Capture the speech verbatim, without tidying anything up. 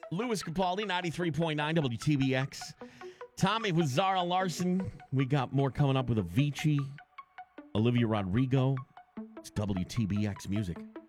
Louis Capaldi, ninety-three point nine W T B X. Tommy with Zara Larson. We got more coming up with Avicii, Olivia Rodrigo. It's W T B X music.